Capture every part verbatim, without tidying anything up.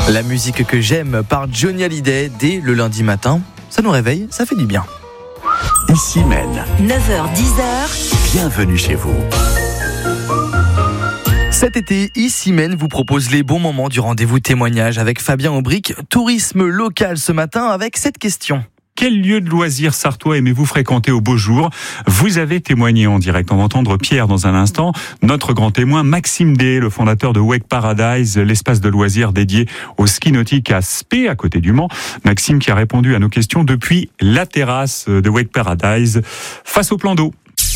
La musique que j'aime par Johnny Hallyday dès le lundi matin. Ça nous réveille, ça fait du bien. Ici Maine. neuf heures dix heures. Bienvenue chez vous. Cet été, Ici Maine vous propose les bons moments du rendez-vous témoignage avec Fabien Aubric, tourisme local ce matin avec cette question. Quel lieu de loisirs sartois aimez-vous fréquenter au beau jour ? Vous avez témoigné en direct. On va entendre Pierre dans un instant. Notre grand témoin, Maxime Day, le fondateur de Wake Paradise, l'espace de loisirs dédié au ski nautique à Spé, à côté du Mans. Maxime qui a répondu à nos questions depuis la terrasse de Wake Paradise, face au plan d'eau.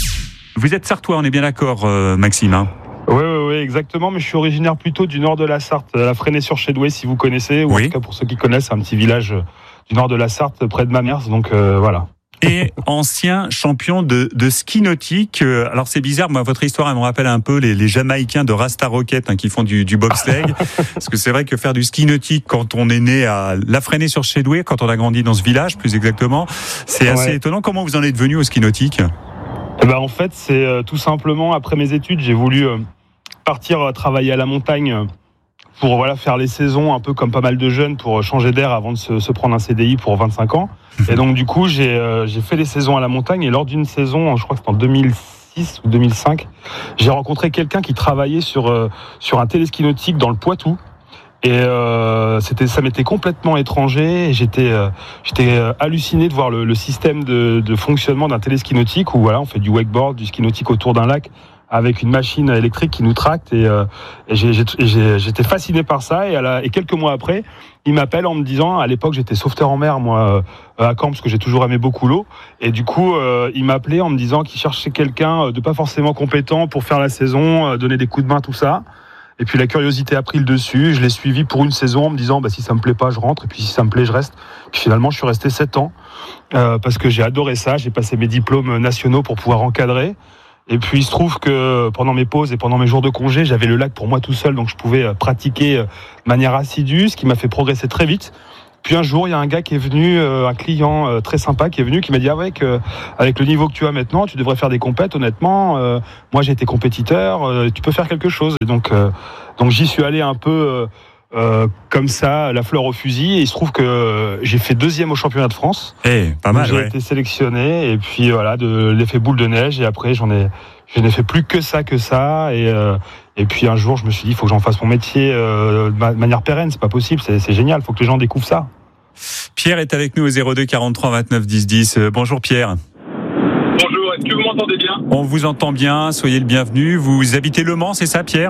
Vous êtes sartois, on est bien d'accord, euh, Maxime, hein ? Oui, oui, oui, exactement, mais je suis originaire plutôt du nord de la Sarthe, à la Fresnay-sur-Chédoué, si vous connaissez, ou oui. En tout cas pour ceux qui connaissent, un petit village du nord de la Sarthe, près de Mamers, donc euh, voilà. Et ancien champion de, de ski nautique. Alors c'est bizarre, moi votre histoire elle me rappelle un peu les, les Jamaïcains de Rasta Rocket hein, qui font du, du bobsleigh. Parce que c'est vrai que faire du ski nautique quand on est né à La Fresnay-sur-Chédoué, quand on a grandi dans ce village plus exactement, c'est assez ouais. étonnant. Comment vous en êtes venu au ski nautique ? Eh ben, en fait c'est euh, tout simplement après mes études, j'ai voulu euh, partir euh, travailler à la montagne pour voilà faire les saisons un peu comme pas mal de jeunes pour changer d'air avant de se, se prendre un C D I pour vingt-cinq ans. Et donc du coup j'ai euh, j'ai fait les saisons à la montagne et lors d'une saison, je crois que c'était en deux mille six ou deux mille cinq, j'ai rencontré quelqu'un qui travaillait sur euh, sur un téléski nautique dans le Poitou. Et euh, c'était ça m'était complètement étranger et j'étais euh, j'étais euh, halluciné de voir le, le système de, de fonctionnement d'un téléski nautique où voilà on fait du wakeboard, du ski nautique autour d'un lac avec une machine électrique qui nous tracte et, euh, et j'ai, j'ai, j'ai, j'étais fasciné par ça et, à la, et quelques mois après il m'appelle en me disant, à l'époque j'étais sauveteur en mer moi à Caen parce que j'ai toujours aimé beaucoup l'eau et du coup euh, il m'appelait en me disant qu'il cherchait quelqu'un de pas forcément compétent pour faire la saison, euh, donner des coups de main, tout ça. Et puis la curiosité a pris le dessus, je l'ai suivi pour une saison en me disant bah si ça me plaît pas je rentre et puis si ça me plaît je reste. Puis finalement je suis resté sept ans euh, parce que j'ai adoré ça, j'ai passé mes diplômes nationaux pour pouvoir encadrer. Et puis il se trouve que pendant mes pauses et pendant mes jours de congé, j'avais le lac pour moi tout seul, donc je pouvais pratiquer de manière assidue, ce qui m'a fait progresser très vite. Puis un jour, il y a un gars qui est venu, un client très sympa qui est venu, qui m'a dit ah ouais, que, avec le niveau que tu as maintenant, tu devrais faire des compètes. Honnêtement, euh, moi j'ai été compétiteur, euh, tu peux faire quelque chose. Et donc, euh, donc j'y suis allé un peu euh, euh, comme ça, la fleur au fusil. Et il se trouve que j'ai fait deuxième au championnat de France. Eh, pas mal. J'ai ouais. été sélectionné et puis voilà, de l'effet boule de neige. Et après, j'en ai, je n'ai fait plus que ça, que ça. Et euh, Et puis un jour, je me suis dit, il faut que j'en fasse mon métier euh, de manière pérenne. C'est pas possible, c'est, c'est génial. Il faut que les gens découvrent ça. Pierre est avec nous au zéro deux quarante-trois vingt-neuf dix dix. Bonjour Pierre. Bonjour, est-ce que vous m'entendez bien ? On vous entend bien, soyez le bienvenu. Vous habitez Le Mans, c'est ça Pierre ?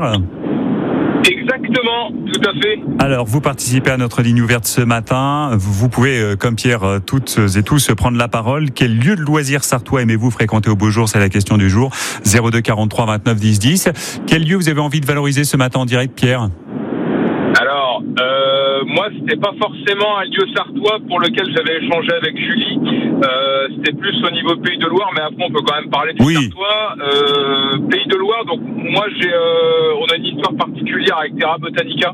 Exactement, tout à fait. Alors, vous participez à notre ligne ouverte ce matin. Vous pouvez, comme Pierre, toutes et tous prendre la parole. Quel lieu de loisirs sartois aimez-vous fréquenter au beau jour ? C'est la question du jour. zéro deux quarante-trois vingt-neuf dix dix. Quel lieu vous avez envie de valoriser ce matin en direct, Pierre ? Alors, euh, moi, c'était pas forcément un lieu sartois pour lequel j'avais échangé avec Julie. Euh, c'était plus au niveau Pays de Loire, mais après, on peut quand même parler du oui. sartois. Euh, Pays de Loire, donc moi, j'ai, euh, on a une histoire particulière avec Terra Botanica.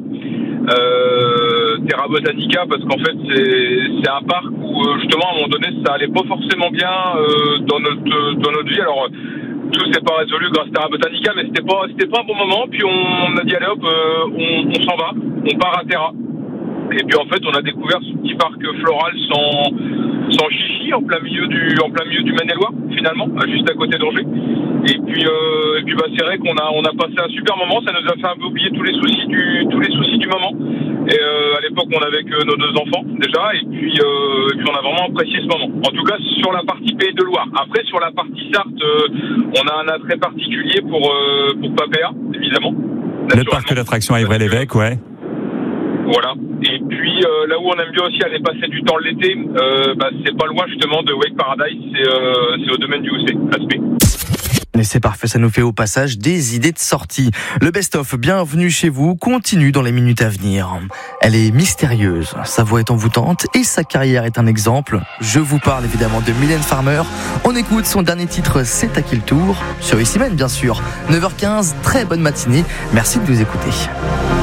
Euh, Terra Botanica, parce qu'en fait, c'est, c'est un parc où, justement, à un moment donné, ça allait pas forcément bien euh, dans notre dans notre vie. Alors, tout s'est pas résolu grâce à Terra Botanica, mais c'était pas c'était pas un bon moment. Puis on, on a dit allez hop, euh, on, on s'en va, on part à Terra. Et puis en fait, on a découvert ce petit parc floral sans sans chichi en plein milieu du en plein milieu du Maine-et-Loire, finalement, juste à côté d'Angers. Et puis euh, et puis bah c'est vrai qu'on a on a passé un super moment. Ça nous a fait un peu oublier tous les soucis du tous les soucis du moment. Et euh, à l'époque, on avait que nos deux enfants déjà, et puis, euh, et puis on a vraiment apprécié ce moment. En tout cas, sur la partie Pays de Loire. Après, sur la partie Sarthe, euh, on a un attrait particulier pour euh, pour Papéa, évidemment. Le parc d'attractions à Ivry-l'Évêque, ouais. Voilà. Et puis euh, là où on aime bien aussi aller passer du temps l'été, euh, bah, c'est pas loin justement de Wake Paradise, c'est, euh, c'est au domaine du Houssay, aspect. Et c'est parfait, ça nous fait au passage des idées de sortie. Le best-of, bienvenue chez vous, continue dans les minutes à venir. Elle est mystérieuse, sa voix est envoûtante et sa carrière est un exemple. Je vous parle évidemment de Mylène Farmer. On écoute son dernier titre, C'est à qui le tour ? Sur Ici Maine, bien sûr. neuf heures quinze, très bonne matinée. Merci de nous écouter.